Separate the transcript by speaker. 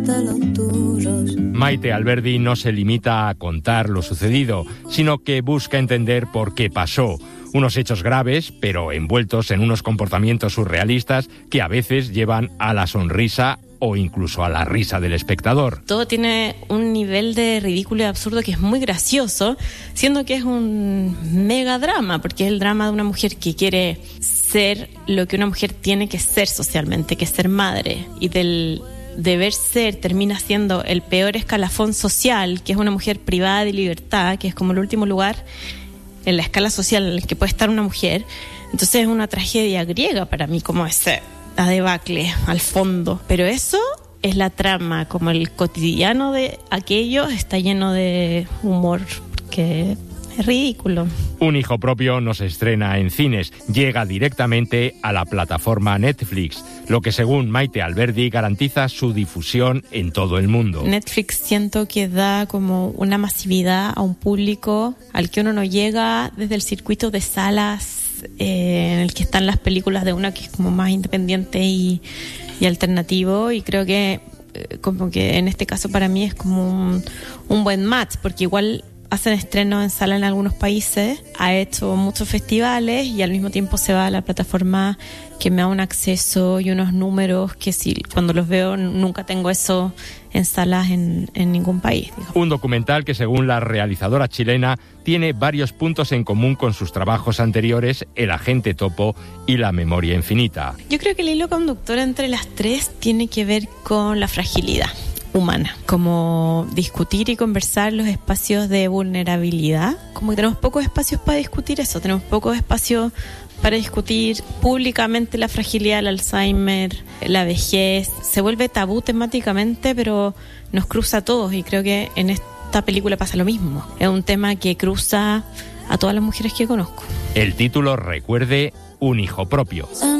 Speaker 1: de los tuyos.
Speaker 2: Maite Alberdi no se limita a contar lo sucedido, sino que busca entender por qué pasó. Unos hechos graves, pero envueltos en unos comportamientos surrealistas que a veces llevan a la sonrisa o incluso a la risa del espectador.
Speaker 3: Todo tiene un nivel de ridículo y absurdo que es muy gracioso, siendo que es un mega drama, porque es el drama de una mujer que quiere ser lo que una mujer tiene que ser socialmente, que es ser madre, y del deber ser termina siendo el peor escalafón social, que es una mujer privada de libertad, que es como el último lugar en la escala social en el que puede estar una mujer. Entonces es una tragedia griega para mí, como ese la debacle al fondo. Pero eso es la trama, como el cotidiano de aquello está lleno de humor, porque es ridículo.
Speaker 2: Un hijo propio no se estrena en cines, llega directamente a la plataforma Netflix, lo que según Maite Alberdi garantiza su difusión en todo el mundo.
Speaker 3: Netflix siento que da como una masividad a un público al que uno no llega desde el circuito de salas en el que están las películas de una que es como más independiente y alternativo, y creo que como que en este caso para mí es como un buen match, porque igual hacen estrenos en sala en algunos países, ha hecho muchos festivales y al mismo tiempo se va a la plataforma que me da un acceso y unos números que si cuando los veo nunca tengo eso en salas en ningún país, digamos.
Speaker 2: Un documental que según la realizadora chilena tiene varios puntos en común con sus trabajos anteriores, El agente topo y La memoria infinita.
Speaker 3: Yo creo que el hilo conductor entre las tres tiene que ver con la fragilidad humana, como discutir y conversar los espacios de vulnerabilidad, como que tenemos pocos espacios para discutir eso, tenemos pocos espacios para discutir públicamente la fragilidad, el Alzheimer, la vejez, se vuelve tabú temáticamente, pero nos cruza a todos y creo que en esta película pasa lo mismo, es un tema que cruza a todas las mujeres que conozco.
Speaker 2: El título, recuerde, Un hijo propio.